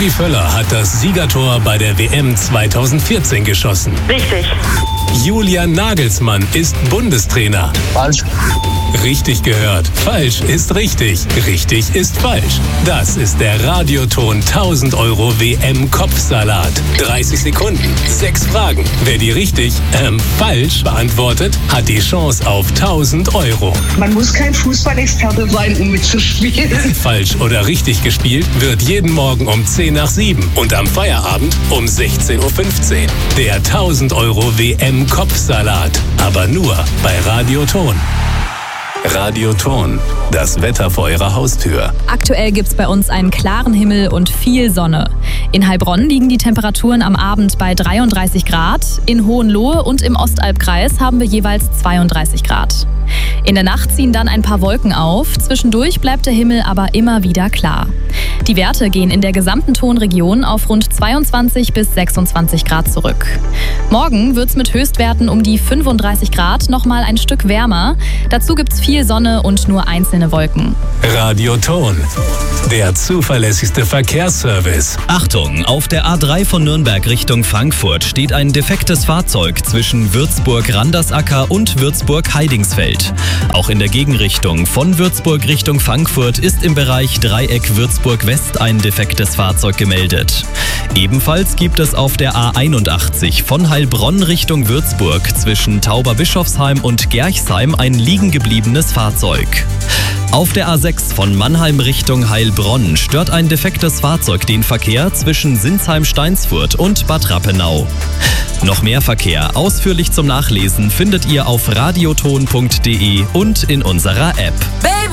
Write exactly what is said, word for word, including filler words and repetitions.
Rudi Völler hat das Siegertor bei der W M zweitausendvierzehn geschossen. Richtig. Julian Nagelsmann ist Bundestrainer. Falsch. Richtig gehört. Falsch ist richtig. Richtig ist falsch. Das ist der Radioton tausend Euro W M-Kopfsalat. dreißig Sekunden, sechs Fragen. Wer die richtig, ähm, falsch beantwortet, hat die Chance auf tausend Euro. Man muss kein Fußballexperte sein, um mitzuspielen. Falsch oder richtig gespielt wird jeden Morgen um zehn nach sieben und am Feierabend um sechzehn Uhr fünfzehn. Der tausend Euro W M-Kopfsalat. Aber nur bei Radioton. Radioton, das Wetter vor Ihrer Haustür. Aktuell gibt's bei uns einen klaren Himmel und viel Sonne. In Heilbronn liegen die Temperaturen am Abend bei dreiunddreißig Grad. In Hohenlohe und im Ostalbkreis haben wir jeweils zweiunddreißig Grad. In der Nacht ziehen dann ein paar Wolken auf. Zwischendurch bleibt der Himmel aber immer wieder klar. Die Werte gehen in der gesamten Tonregion auf rund zweiundzwanzig bis sechsundzwanzig Grad zurück. Morgen wird's mit Höchstwerten um die fünfunddreißig Grad nochmal ein Stück wärmer. Dazu gibt's viel Sonne und nur einzelne Wolken. Radioton, der zuverlässigste Verkehrsservice. Achtung, auf der A drei von Nürnberg Richtung Frankfurt steht ein defektes Fahrzeug zwischen Würzburg-Randersacker und Würzburg-Heidingsfeld. Auch in der Gegenrichtung von Würzburg Richtung Frankfurt ist im Bereich Dreieck Würzburg-West ein defektes Fahrzeug gemeldet. Ebenfalls gibt es auf der A einundachtzig von Heilbronn Richtung Würzburg zwischen Tauberbischofsheim und Gerchsheim ein liegen gebliebenes Fahrzeug. Auf der A sechs von Mannheim Richtung Heilbronn stört ein defektes Fahrzeug den Verkehr zwischen Sinsheim-Steinsfurt und Bad Rappenau. Noch mehr Verkehr ausführlich zum Nachlesen findet ihr auf radioton punkt de und in unserer App. Baby!